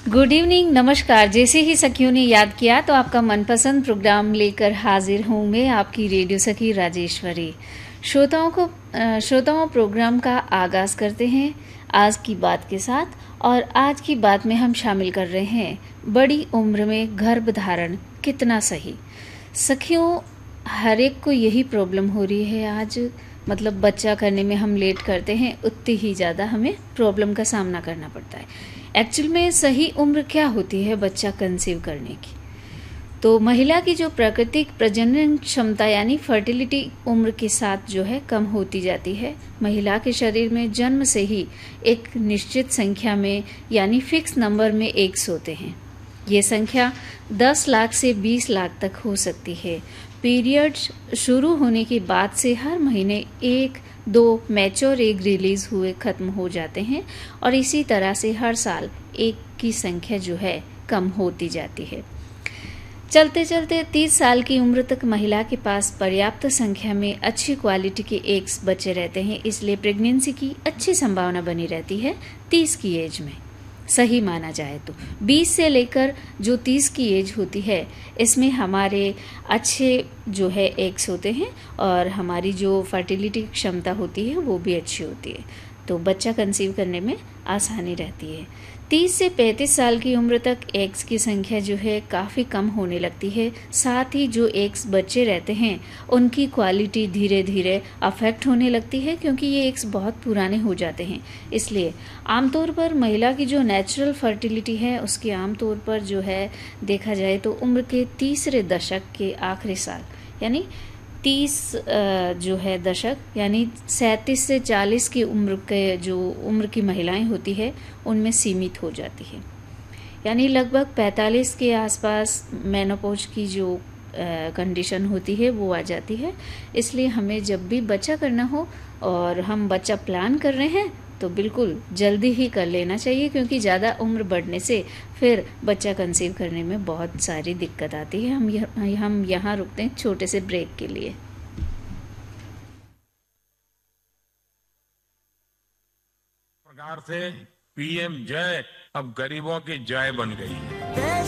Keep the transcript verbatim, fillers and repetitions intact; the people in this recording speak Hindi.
गुड इवनिंग, नमस्कार। जैसे ही सखियों ने याद किया तो आपका मनपसंद प्रोग्राम लेकर हाजिर हूँ मैं, आपकी रेडियो सखी राजेश्वरी। श्रोताओं को श्रोताओं प्रोग्राम का आगाज करते हैं आज की बात के साथ। और आज की बात में हम शामिल कर रहे हैं बड़ी उम्र में गर्भधारण कितना सही। सखियों, हर एक को यही प्रॉब्लम हो रही है आज। मतलब बच्चा करने में हम लेट करते हैं, उतनी ही ज़्यादा हमें प्रॉब्लम का सामना करना पड़ता है। एक्चुअल में सही उम्र क्या होती है बच्चा कंसीव करने की? तो महिला की जो प्राकृतिक प्रजनन क्षमता यानी फर्टिलिटी उम्र के साथ जो है कम होती जाती है। महिला के शरीर में जन्म से ही एक निश्चित संख्या में यानी फिक्स नंबर में एग्स होते हैं। ये संख्या दस लाख से बीस लाख तक हो सकती है। पीरियड्स शुरू होने के बाद से हर महीने एक दो मैच्योर एग रिलीज हुए खत्म हो जाते हैं और इसी तरह से हर साल एग की संख्या जो है कम होती जाती है। चलते चलते तीस साल की उम्र तक महिला के पास पर्याप्त संख्या में अच्छी क्वालिटी के एग्स बचे रहते हैं, इसलिए प्रेगनेंसी की अच्छी संभावना बनी रहती है तीस की एज में। सही माना जाए तो बीस से लेकर जो तीस की एज होती है, इसमें हमारे अच्छे जो है एग्स होते हैं और हमारी जो फर्टिलिटी क्षमता होती है वो भी अच्छी होती है, तो बच्चा कंसीव करने में आसानी रहती है। तीस से पैंतीस साल की उम्र तक एग्स की संख्या जो है काफ़ी कम होने लगती है। साथ ही जो एग्स बच्चे रहते हैं उनकी क्वालिटी धीरे धीरे अफेक्ट होने लगती है, क्योंकि ये एग्स बहुत पुराने हो जाते हैं। इसलिए आमतौर पर महिला की जो नेचुरल फर्टिलिटी है उसकी आमतौर पर जो है देखा जाए तो उम्र के तीसरे दशक के आखिरी साल यानी तीस जो है दशक यानी सैंतीस से चालीस की उम्र के जो उम्र की महिलाएं होती है उनमें सीमित हो जाती है। यानी लगभग पैंतालीस के आसपास मेनोपॉज की जो कंडीशन होती है वो आ जाती है। इसलिए हमें जब भी बच्चा करना हो और हम बच्चा प्लान कर रहे हैं तो बिल्कुल जल्दी ही कर लेना चाहिए, क्योंकि ज़्यादा उम्र बढ़ने से फिर बच्चा कंसीव करने में बहुत सारी दिक्कत आती है। हम यह, हम यहाँ रुकते हैं छोटे से ब्रेक के लिए। प्रकार से पीएम जय अब गरीबों की जय बन गई है।